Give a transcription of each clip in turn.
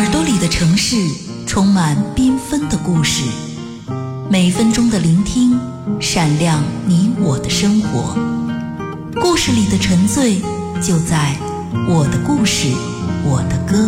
耳朵里的城市充满缤纷的故事，每分钟的聆听闪亮你我的生活。故事里的沉醉就在我的故事，我的歌。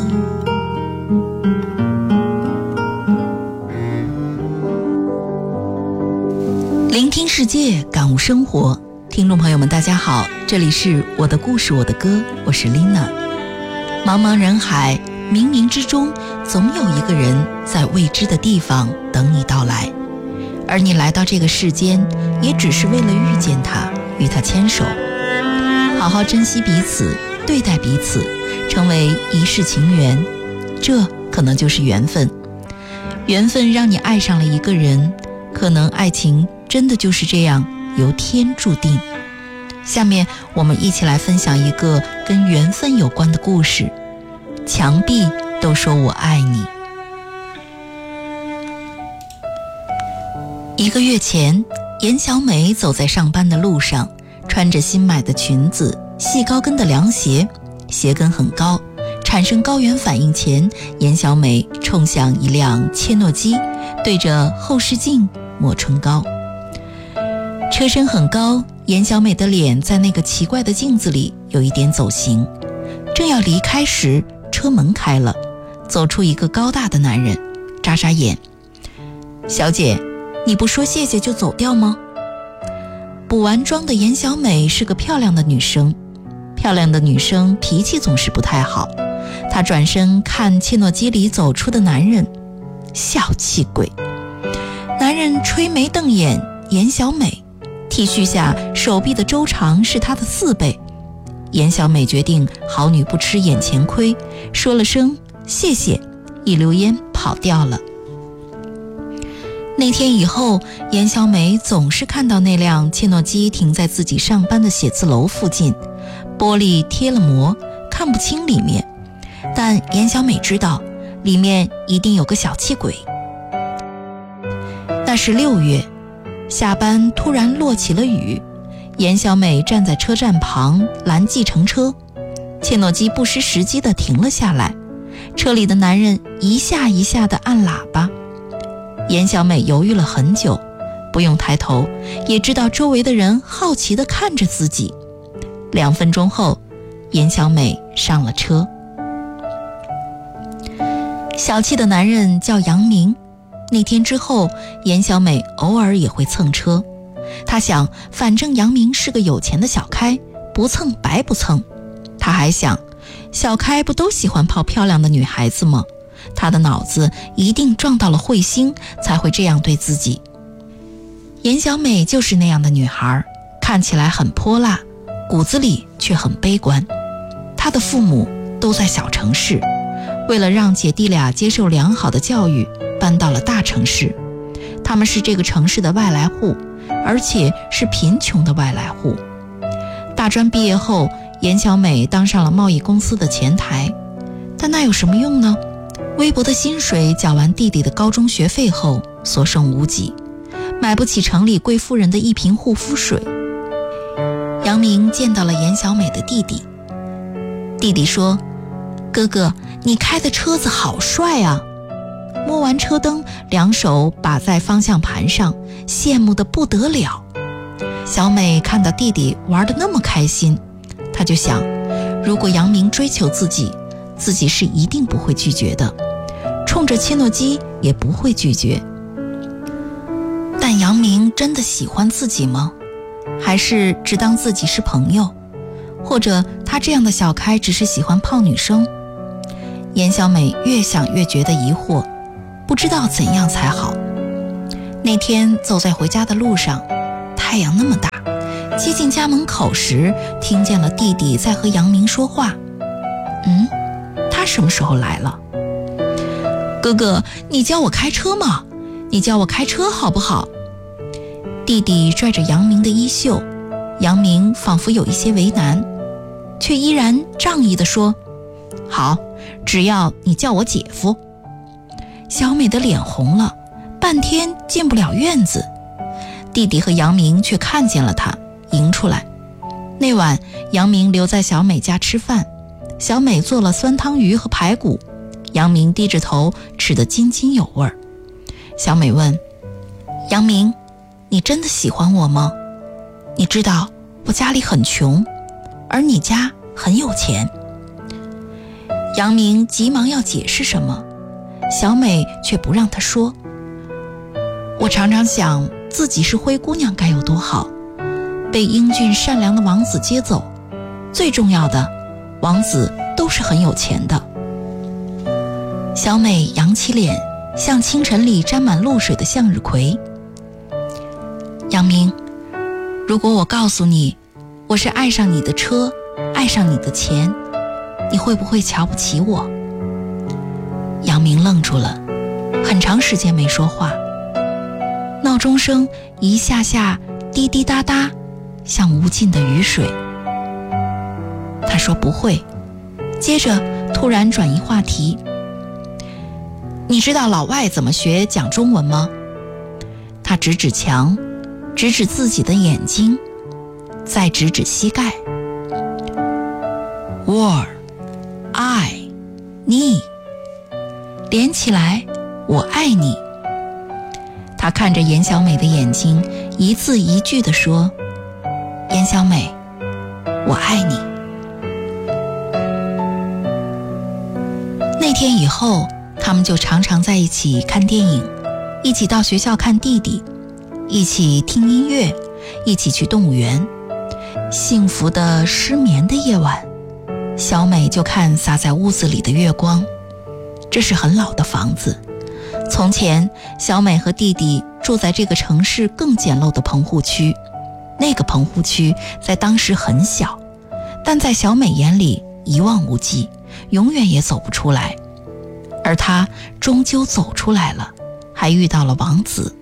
聆听世界，感悟生活。听众朋友们大家好，这里是我的故事我的歌，我是 Lina。 茫茫人海，冥冥之中总有一个人在未知的地方等你到来，而你来到这个世间也只是为了遇见他，与他牵手，好好珍惜彼此，对待彼此，成为一世情缘。这可能就是缘分。缘分让你爱上了一个人，可能爱情真的就是这样由天注定。下面我们一起来分享一个跟缘分有关的故事。墙壁都说我爱你。1个月前，严小美走在上班的路上，穿着新买的裙子，细高跟的凉鞋，鞋跟很高。产生高原反应前，严小美冲向一辆切诺基，对着后视镜抹唇膏。车身很高，严小美的脸在那个奇怪的镜子里有一点走形。正要离开时，车门开了，走出一个高大的男人，眨眨眼。小姐，你不说谢谢就走掉吗？补完妆的严小美是个漂亮的女生，漂亮的女生脾气总是不太好。她转身看切诺基里走出的男人，小气鬼。男人吹眉瞪眼，严小美 T 恤下手臂的周长是她的4倍。严小美决定好女不吃眼前亏，说了声谢谢，一溜烟跑掉了。那天以后，严小美总是看到那辆切诺基停在自己上班的写字楼附近，玻璃贴了膜，看不清里面，但严小美知道里面一定有个小气鬼。那是6月，下班突然落起了雨，严小美站在车站旁拦计程车，切诺基不失时机地停了下来，车里的男人一下一下地按喇叭。严小美犹豫了很久，不用抬头也知道周围的人好奇地看着自己。2分钟后，严小美上了车。小气的男人叫杨明。那天之后，严小美偶尔也会蹭车。她想，反正杨明是个有钱的小开，不蹭白不蹭。她还想，小开不都喜欢泡漂亮的女孩子吗？她的脑子一定撞到了彗星，才会这样对自己。严小美就是那样的女孩，看起来很泼辣，骨子里却很悲观。她的父母都在小城市，为了让姐弟俩接受良好的教育，搬到了大城市。他们是这个城市的外来户，而且是贫穷的外来户。大专毕业后，严小美当上了贸易公司的前台，但那有什么用呢？微薄的薪水缴完弟弟的高中学费后，所剩无几，买不起城里贵妇人的1瓶护肤水。杨明见到了严小美的弟弟，弟弟说：哥哥，你开的车子好帅啊。摸完车灯，2手把在方向盘上，羡慕得不得了。小美看到弟弟玩得那么开心，她就想，如果杨明追求自己，自己是一定不会拒绝的，冲着切诺基也不会拒绝。但杨明真的喜欢自己吗？还是只当自己是朋友？或者他这样的小开只是喜欢泡女生？严小美越想越觉得疑惑，不知道怎样才好。那天走在回家的路上，太阳那么大，接近家门口时，听见了弟弟在和杨明说话。他什么时候来了？哥哥，你教我开车吗？你教我开车好不好？弟弟拽着杨明的衣袖，杨明仿佛有一些为难，却依然仗义地说：好，只要你叫我姐夫。小美的脸红了，半天进不了院子。弟弟和杨明却看见了他，迎出来。那晚杨明留在小美家吃饭，小美做了酸汤鱼和排骨， 杨明低着头吃得津津有味。小美问：杨明，你真的喜欢我吗？你知道我家里很穷，而你家很有钱。杨明急忙要解释什么，小美却不让他说。我常常想自己是灰姑娘该有多好，被英俊善良的王子接走，最重要的，王子都是很有钱的。小美扬起脸，像清晨里沾满露水的向日葵。杨明，如果我告诉你我是爱上你的车，爱上你的钱，你会不会瞧不起我？杨明愣住了，很长时间没说话。闹钟声一下下滴滴答答，像无尽的雨水。他说不会，接着突然转移话题。你知道老外怎么学讲中文吗？他指指墙，指指自己的眼睛，再指指膝盖。War, I,你，连起来，我爱你。他看着严小美的眼睛，一字一句地说：严小美，我爱你。那天以后，他们就常常在一起看电影，一起到学校看弟弟，一起听音乐，一起去动物园。幸福的失眠的夜晚，小美就看洒在屋子里的月光。这是很老的房子，从前小美和弟弟住在这个城市更简陋的棚户区，那个棚户区在当时很小，但在小美眼里一望无际，永远也走不出来。而她终究走出来了，还遇到了王子。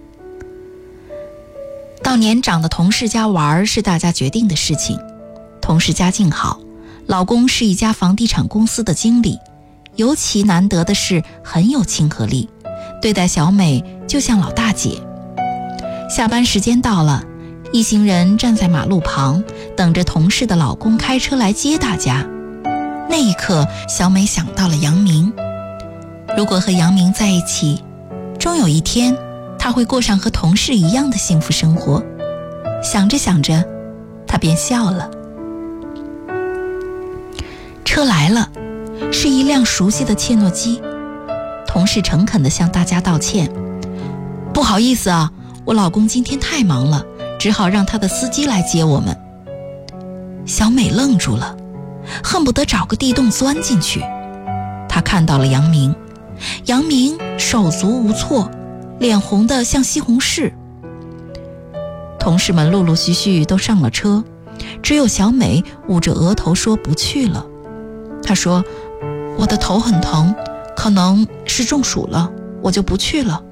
到年长的同事家玩是大家决定的事情。同事家境好，老公是一家房地产公司的经理，尤其难得的是很有亲和力，对待小美就像老大姐。下班时间到了，一行人站在马路旁，等着同事的老公开车来接大家。那一刻，小美想到了杨明。如果和杨明在一起，终有一天她会过上和同事一样的幸福生活。想着想着，她便笑了。车来了，是一辆熟悉的切诺基。同事诚恳地向大家道歉：不好意思啊，我老公今天太忙了，只好让他的司机来接我们。小美愣住了，恨不得找个地洞钻进去。她看到了杨明，杨明手足无措，脸红得像西红柿。同事们陆陆续续都上了车，只有小美捂着额头说不去了。她说：我的头很疼，可能是中暑了，我就不去了。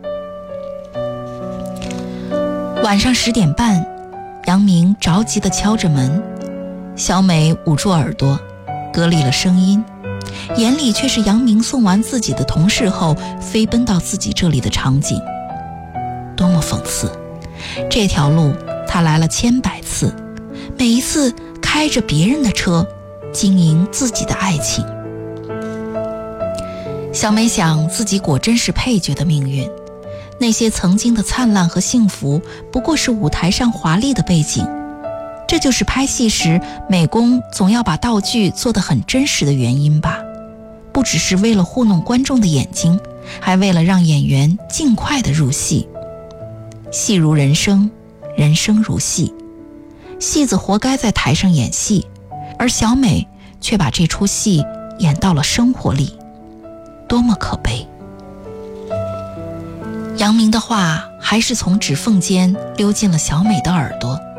晚上10点半，杨明着急地敲着门，小美捂住耳朵，隔离了声音，眼里却是杨明送完自己的同事后飞奔到自己这里的场景。多么讽刺！这条路他来了千百次，每一次开着别人的车，经营自己的爱情。小美想，自己果真是配角的命运，那些曾经的灿烂和幸福不过是舞台上华丽的背景。这就是拍戏时美工总要把道具做得很真实的原因吧，不只是为了糊弄观众的眼睛，还为了让演员尽快地入戏。戏如人生，人生如戏，戏子活该在台上演戏，而小美却把这出戏演到了生活里，多么可悲。杨明的话还是从指缝间溜进了小美的耳朵。